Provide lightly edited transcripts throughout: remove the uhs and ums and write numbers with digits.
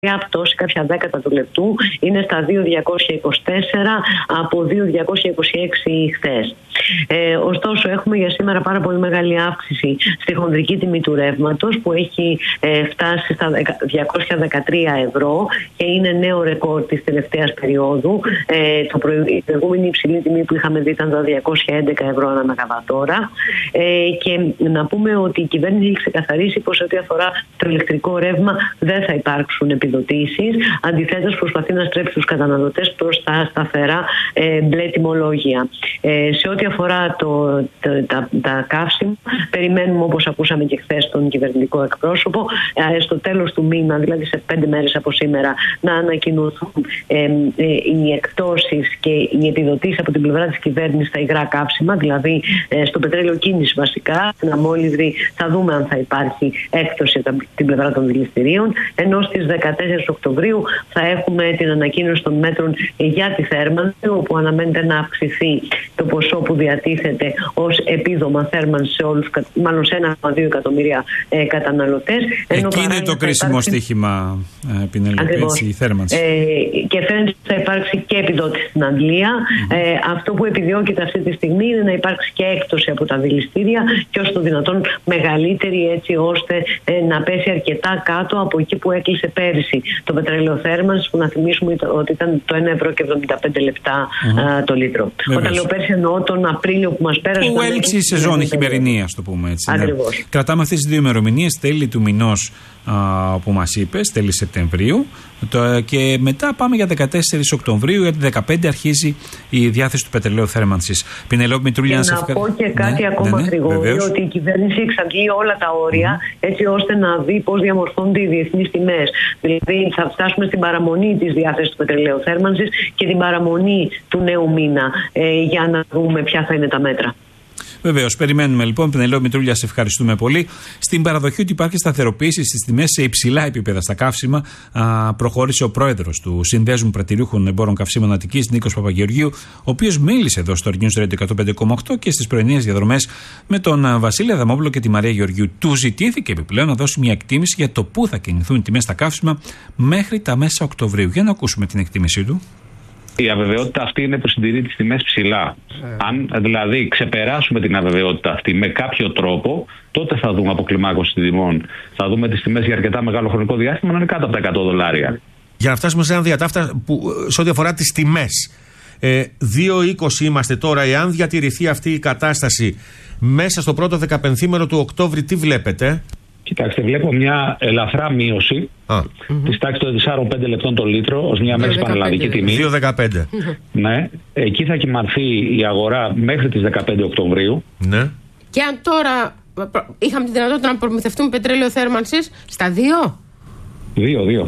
πτώση κάποια δέκατα του λεπτού, είναι στα 2.224 από 2.226 χθες. Ωστόσο, έχουμε για σήμερα πάρα πολύ μεγάλη αύξηση στη χονδρική τιμή του ρεύματος, που έχει φτάσει στα 213 ευρώ και είναι νέο ρεκόρ της τελευταίας περίοδου. Η προηγούμενη υψηλή τιμή που είχαμε δει ήταν τα 211 ευρώ ανά μεγαβατόρα. Και να πούμε ότι η κυβέρνηση έχει ξεκαθαρίσει πως ό,τι αφορά το ηλεκτρικό ρεύμα δεν θα υπάρξουν επιδοτήσεις. Αντιθέτως, προσπαθεί να στρέψει τους καταναλωτές προς τα σταθερά μπλε τιμολόγια. Σε ό,τι αφορά τα καύσιμα, περιμένουμε, όπως ακούσαμε και χθες τον κυβερνητικό εκπρόσωπο, στο τέλος του μήνα, δηλαδή σε 5 μέρες από σήμερα, να ανακοινωθούν οι εκπτώσεις και οι επιδοτήσεις από την πλευρά της κυβέρνησης στα υγρά καύσιμα, δηλαδή στο πετρέλαιο κίνηση βασικά. Στην αμόλυβδη θα δούμε αν θα υπάρχει έκπτωση από την πλευρά των δηληστηρίων, ενώ στις 14 Οκτωβρίου θα έχουμε την ανακοίνωση των μέτρων για τη θέρμανση, όπου αναμένεται να αυξηθεί το ποσό που διατίθεται ως επίδομα θέρμανση σε όλους, μάλλον σε 1,2 εκατομμύρια καταναλωτές. Εκεί είναι το κρίσιμο στοίχημα, Πινελόπη, η θέρμανση. Και φαίνεται ότι θα υπάρξει και επιδότηση στην Αγγλία. Αυτό που επιδιώκεται αυτή τη στιγμή είναι να υπάρξει και έκπτωση από τα δηληστήρια και όσο το δυνατόν μεγαλύτερη, έτσι ώστε να πέσει αρκετά κάτω από εκεί που έκλεισε πέρυσι το πετρέλαιο θέρμανσης, που να θυμίσουμε ότι ήταν το 1,75 ευρώ το λίτρο. Βεβαίως. Όταν λέω πέρυσι, εννοώ τον Απρίλιο που μας πέρασε. Που έληξε η σεζόν, η χειμερινή, ας το πούμε έτσι. Ακριβώς. Ναι. Κρατάμε αυτές τις δύο ημερομηνίες, τέλη του μηνός που μας είπες, τέλη Σεπτεμβρίου, και μετά πάμε για 14 Οκτωβρίου, γιατί 15 αρχίζει η διάθεση του πετρελαίου θέρμανσης. Πινελόπη Μητρούλια, να πω και κάτι ακόμα γρήγορο, ότι η κυβέρνηση εξαντλεί όλα τα όρια, έτσι ώστε να δει πώς διαμορφώνονται οι διεθνείς τιμές. Δηλαδή θα φτάσουμε στην παραμονή της διάθεσης του πετρελαίου θέρμανσης και την παραμονή του νέου μήνα, για να δούμε ποια θα είναι τα μέτρα. Βεβαίως, περιμένουμε λοιπόν. Πινελόπη Μητρούλια, σε ευχαριστούμε πολύ. Στην παραδοχή ότι υπάρχει σταθεροποίηση στις τιμές σε υψηλά επίπεδα στα καύσιμα, προχώρησε ο πρόεδρος του Συνδέσμου Πρατηριούχων Εμπόρων Καυσίμων Αττικής, Νίκος Παπαγεωργίου, ο οποίος μίλησε εδώ στο News Radio 105,8 και στις πρωινές διαδρομές με τον Βασίλη Αδαμόπουλο και τη Μαρία Γεωργίου. Του ζητήθηκε επιπλέον να δώσει μια εκτίμηση για το πού θα κινηθούν οι τιμές στα καύσιμα μέχρι τα μέσα Οκτωβρίου. Για να ακούσουμε την εκτίμησή του. Η αβεβαιότητα αυτή είναι που συντηρεί τις τιμές ψηλά. Αν δηλαδή ξεπεράσουμε την αβεβαιότητα αυτή με κάποιο τρόπο, τότε θα δούμε αποκλιμάκωση τιμών. Θα δούμε τις τιμές για αρκετά μεγάλο χρονικό διάστημα να είναι κάτω από τα $100. Για να φτάσουμε σε ένα διατάφτα που, σε ό,τι αφορά τις τιμές, 2,20 είμαστε τώρα. Εάν διατηρηθεί αυτή η κατάσταση μέσα στο πρώτο 15ήμερο του Οκτώβρη, τι βλέπετε? Κοιτάξτε, βλέπω μια ελαφρά μείωση της τάξης των 4-5 λεπτών το λίτρο ως μια μέση πανελλαδική τιμή. 2,15. Ναι, εκεί θα κυμανθεί η αγορά μέχρι τις 15 Οκτωβρίου. Ναι. Και αν τώρα είχαμε τη δυνατότητα να προμηθευτούμε πετρέλαιο θέρμανσης στα 2. 2.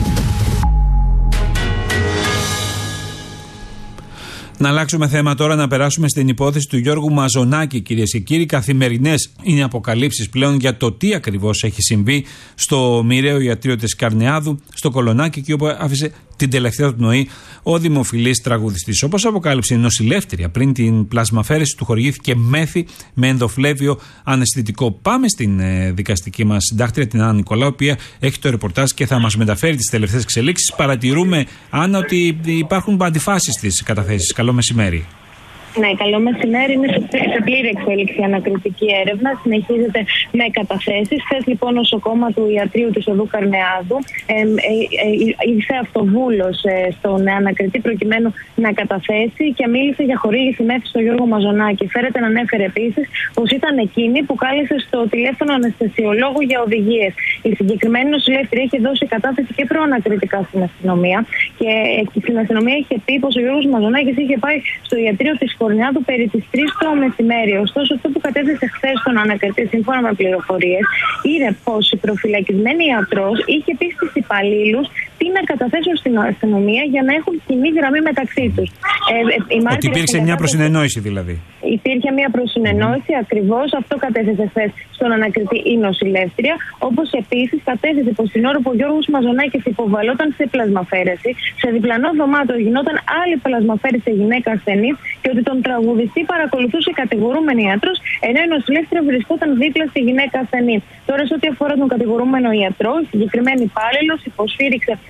Να αλλάξουμε θέμα τώρα, να περάσουμε στην υπόθεση του Γιώργου Μαζονάκη, κυρίες και κύριοι. Καθημερινές είναι οι αποκαλύψεις πλέον για το τι ακριβώς έχει συμβεί στο μοιραίο ιατρείο της Καρνεάδου, στο Κολονάκι, εκεί όπου άφησε την τελευταία του πνοή ο δημοφιλής τραγουδιστής. Όπως αποκάλυψε η νοσηλεύτρια, πριν την πλασμαφέρεση του χορηγήθηκε μέθη με ενδοφλέβιο αναισθητικό. Πάμε στην δικαστική μας συντάκτρια, την Άννα Νικολάου, η οποία έχει το ρεπορτάζ και θα μας μεταφέρει τις τελευταίες εξελίξεις. Παρατηρούμε, Άννα, ότι υπάρχουν αντιφάσεις στις καταθέσεις. Καλό μεσημέρι. Ναι, καλό μεσημέρι. Είναι σε πλήρη εξέλιξη η ανακριτική έρευνα. Συνεχίζεται με καταθέσεις. Χθες λοιπόν νοσοκόμα του ιατρείου της οδού Καρνεάδου ήρθε αυτοβούλος στον ανακριτή προκειμένου να καταθέσει και μίλησε για χορήγηση μέθη στον Γιώργο Μαζονάκη. Φέρεται να ανέφερε επίσης πως ήταν εκείνη που κάλεσε στο τηλέφωνο αναισθησιολόγου για οδηγίες. Η συγκεκριμένη νοσηλεύτρια είχε δώσει κατάθεση και προανακριτικά στην αστυνομία και στην αστυνομία είχε πει πως ο Γιώργος Μαζονάκης είχε πάει στο ιατρείο της Κορνεάδου περί τις 3 το μεσημέρι. Ωστόσο, αυτό που κατέθεσε χθες στον ανακριτή, σύμφωνα με πληροφορίες, είναι πως η προφυλακισμένη ιατρός είχε πει στους υπαλλήλους τι να καταθέσουν στην αστυνομία για να έχουν κοινή γραμμή μεταξύ τους. Ότι υπήρξε μια προσυνεννόηση δηλαδή. Υπήρχε μια προσυνεννόηση, ακριβώς αυτό κατέθεσε χθες στον ανακριτή η νοσηλεύτρια. Όπως επίσης κατέθεσε πως την ώρα που ο Γιώργος Μαζονάκης υποβαλόταν σε πλασμαφέρεση, σε διπλανό δωμάτιο γινόταν άλλη πλασμαφέρεση σε γυναίκα ασθενή και ότι τον τραγουδιστή παρακολουθούσε κατηγορούμενη ιατρός, ενώ η νοσηλεύτρια βρισκόταν δίπλα στη γυναίκα ασθενή. Τώρα, σε ό,τι αφορά τον κατηγορούμενο ιατρό, η συγκεκριμένη υπάλληλος υποσφύριξε